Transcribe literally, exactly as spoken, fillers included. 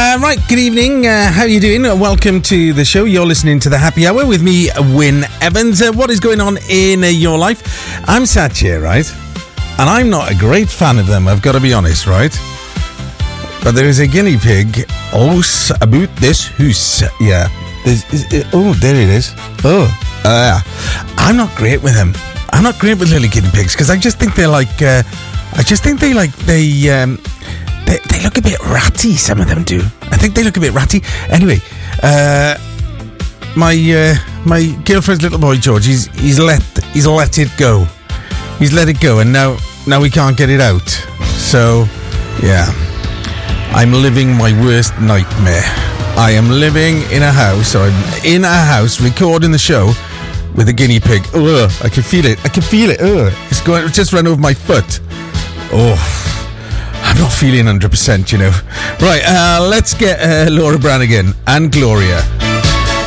Uh, right, good evening. Uh, how are you doing? Uh, welcome to the show. You're listening to the Happy Hour with me, Wyn Evans. Uh, what is going on in uh, your life? I'm sat here, right? And I'm not a great fan of them, I've got to be honest, right? But there is a guinea pig ose about this house. Yeah. There's, is, is, oh, there it is. Oh, uh, I'm not great with them. I'm not great with little guinea pigs because I just think they're like, uh, I just think they like, they, um, they, they look a bit ratty, some of them do. I think they look a bit ratty. Anyway, uh, my, uh, my girlfriend's little boy, George, he's, he's let, he's let it go. He's let it go and now, now we can't get it out. So, yeah, I'm living my worst nightmare. I am living in a house, or I'm in a house recording the show with a guinea pig. Ugh, I can feel it. I can feel it. Ugh, it's going to just run over my foot. Oh, I'm not feeling one hundred percent, you know. Right, uh, let's get uh, Laura Branigan and Gloria.